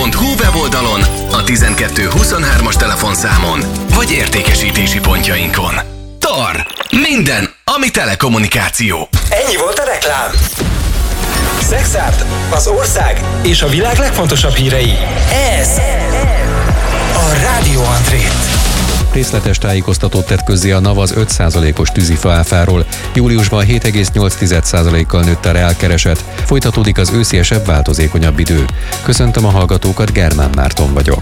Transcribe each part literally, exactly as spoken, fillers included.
pont hu weboldalon, a tizenkettő huszonhármas telefonszámon, vagy értékesítési pontjainkon. Tar. Minden, ami telekommunikáció. Ennyi volt a reklám. Szexárd, az ország és a világ legfontosabb hírei. Ez a Rádió Antrét. Részletes tájékoztatót tett közzé a NAV az öt százalékos tűzifa áfáról. Júliusban hét egész nyolc százalékkal nőtt a reálkereset. Folytatódik az ősziesebb, változékonyabb idő. Köszöntöm a hallgatókat, Germán Márton vagyok.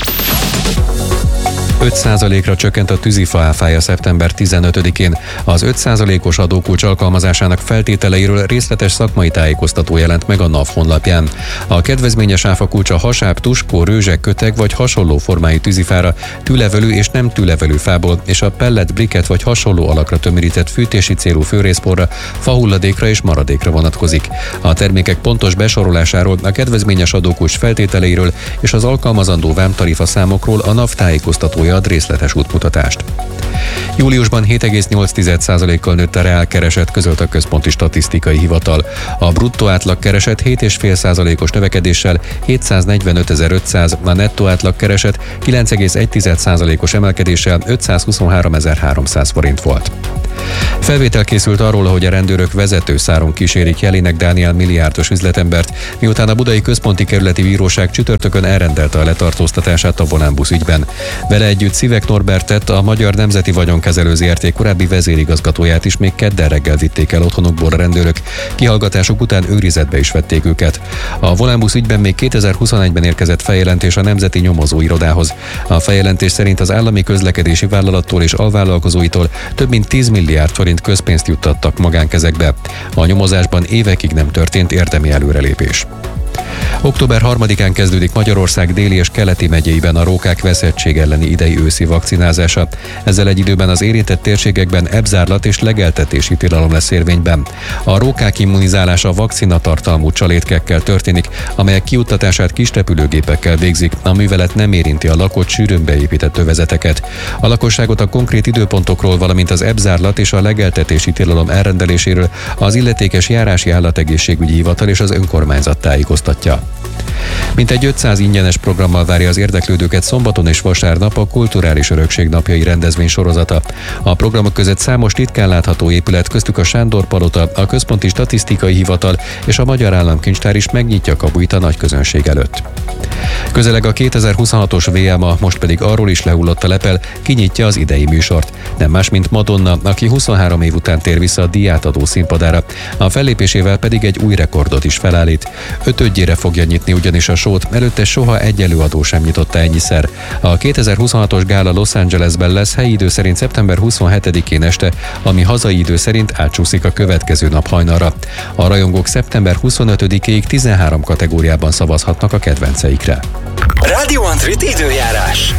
öt százalékra csökkent a tűzifa áfája szeptember tizenötödikén. Az öt százalékos adókulcs alkalmazásának feltételeiről részletes szakmai tájékoztató jelent meg a NAV honlapján. A kedvezményes áfakulcs a hasáb, tuskó, rőzsek, köteg vagy hasonló formájú tűzifára, tűlevelű és nem tűlevelű fából és a pellet, briket vagy hasonló alakra tömörített fűtési célú főrészporra, fahulladékra és maradékra vonatkozik. A termékek pontos besorolásáról, a kedvezményes adókulcs feltételeiről és az alkalmazandó vámtarifa számokról a NAV tájékoztatója ad részletes útmutatást. Júliusban hét egész nyolc százalékkal nőtt a reálkereset, közölt a Központi Statisztikai Hivatal. A bruttó átlagkereset hét egész öt százalékos növekedéssel hétszáznegyvenötezer-ötszáz, a nettó átlagkereset kilenc egész egy százalékos emelkedéssel ötszázhuszonháromezer-háromszáz forint volt. Felvétel készült arról, hogy a rendőrök vezetőszáron kísérik Jelinek Dániel milliárdos üzletembert, miután a Budai Központi Kerületi Bíróság csütörtökön elrendelte a letartóztatását a Volánbusz ügyben. Vele együtt Szivek Norbertet, a Magyar Nemzeti Vagyonkezelő zé er té korábbi vezérigazgatóját is még kedden reggel vitték el otthonukból a rendőrök. Kihallgatásuk után őrizetbe is vették őket. A Volánbusz ügyben még kétezer-huszonegyben érkezett feljelentés a Nemzeti Nyomozóirodához. A feljelentés szerint az állami közlekedési vállalattól és alvállalkozóitól több mint tíz milliárd forint közpénzt juttattak magánkezekbe. A nyomozásban évekig nem történt érdemi előrelépés. október harmadikán kezdődik Magyarország déli és keleti megyeiben a rókák veszettség elleni idei őszi vakcinázása. Ezzel egy időben az érintett térségekben ebzárlat és legeltetési tilalom lesz érvényben. A rókák immunizálása vakcinatartalmú csalétkekkel történik, amelyek kijuttatását kis repülőgépekkel végzik, a művelet nem érinti a lakott, sűrűn beépített övezeteket. A lakosságot a konkrét időpontokról, valamint az ebzárlat és a legeltetési tilalom elrendeléséről az illetékes járási állategészségügyi hivatal és az önkormányzat tájékoztatja. Mintegy ötszáz ingyenes programmal várja az érdeklődőket szombaton és vasárnap a Kulturális Örökség napjai rendezvény sorozata. A programok között számos ritkán látható épület, köztük a Sándor Palota, a Központi Statisztikai Hivatal és a Magyar Államkincstár is megnyitja kapuit a nagy közönség előtt. Közeleg a kétezer-huszonhatos vé em, most pedig arról is lehullott a lepel, kinyitja az idei műsort. Nem más, mint Madonna, aki huszonhárom év után tér vissza a díjátadó színpadára. A fellépésével pedig egy új rekordot is felállít. Ötödjére fogja nyitni ugyanis a sót, előtte soha egy előadó sem nyitotta ennyiszer. A kétezer-huszonhatos gála Los Angelesben lesz helyi idő szerint szeptember huszonhetedikén este, ami hazai idő szerint átcsúszik a következő nap hajnalra. A rajongók szeptember huszonötödikéig tizenhárom kategóriában szavazhatnak a kedvenceikre. Rádió Antrét időjárás.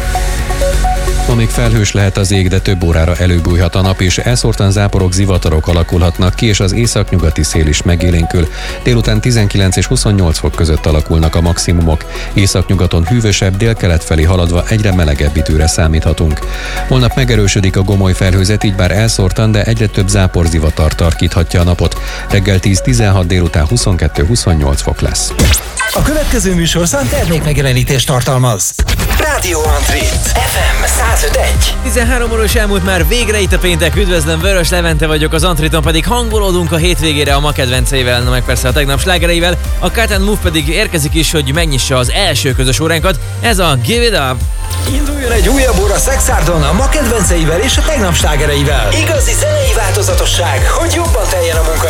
Ma még felhős lehet az ég, de több órára előbújhat a nap, és elszórtan záporok, zivatarok alakulhatnak ki, és az északnyugati szél is megélénkül. Délután tizenkilenc és huszonnyolc fok között alakulnak a maximumok. Északnyugaton hűvösebb, délkelet felé haladva egyre melegebb időre számíthatunk. Holnap megerősödik a gomoly felhőzet, így bár elszórtan, de egyre több záporzivatar tarkíthatja a napot. Reggel tíz-tizenhat, délután huszonkettő-huszonnyolc fok lesz. A következő műsorszám termékmegjelenítést tartalmaz. Rádió Antrét ef em száz öt egy. tizenhárom óra elmúlt már végre itt a péntek. Üdvözlöm, Vörös Levente vagyok, az Antréton pedig hangolódunk a hétvégére a ma kedvenceivel, na meg persze a tegnap slágereivel. A Cut and Move pedig érkezik is, hogy megnyissa az első közös óránkat. Ez a Give It Up. Induljon egy újabb óra Szexárdon a ma kedvenceivel és a tegnap slágereivel. Igazi zenei változatosság, hogy jobban teljen a munka